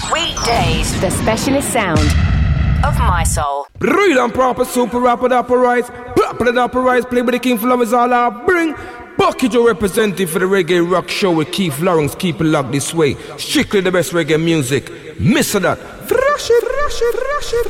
Weekdays, the specialist sound of my soul. Real and proper, super rapid operize. Proper operize, play with the King Flowers all I bring. Bucket your representative for the Reggae Rock Show with Keith Lawrence. Keep it locked this way. Strictly the best reggae music. Miss that. Rush it, rush it, rush it.